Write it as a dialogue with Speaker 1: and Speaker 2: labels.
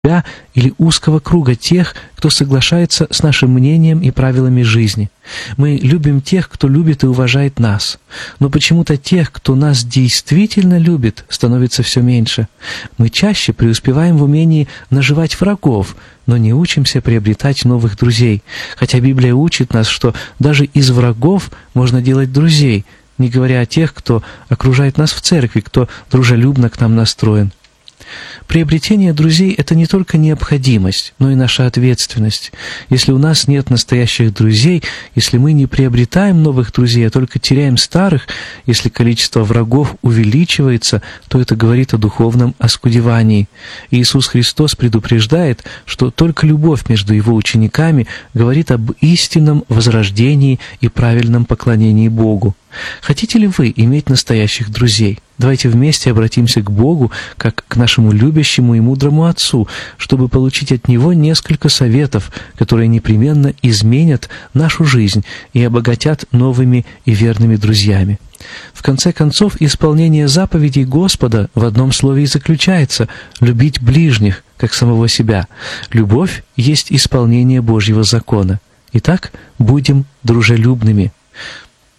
Speaker 1: или узкого круга тех, кто соглашается с нашим мнением и правилами жизни. Мы любим тех, кто любит и уважает нас. Но почему-то тех, кто нас действительно любит, становится все меньше. Мы чаще преуспеваем в умении наживать врагов, но не учимся приобретать новых друзей. Хотя Библия учит нас, что даже из врагов можно делать друзей, не говоря о тех, кто окружает нас в церкви, кто дружелюбно к нам настроен. Приобретение друзей – это не только необходимость, но и наша ответственность. Если у нас нет настоящих друзей, если мы не приобретаем новых друзей, а только теряем старых, если количество врагов увеличивается, то это говорит о духовном оскудевании. Иисус Христос предупреждает, что только любовь между Его учениками говорит об истинном возрождении и правильном поклонении Богу. Хотите ли вы иметь настоящих друзей? Давайте вместе обратимся к Богу, как к нашему любящему и мудрому Отцу, чтобы получить от Него несколько советов, которые непременно изменят нашу жизнь и обогатят новыми и верными друзьями. В конце концов, исполнение заповедей Господа в одном слове и заключается – любить ближних, как самого себя. Любовь есть исполнение Божьего закона. Итак, будем дружелюбными.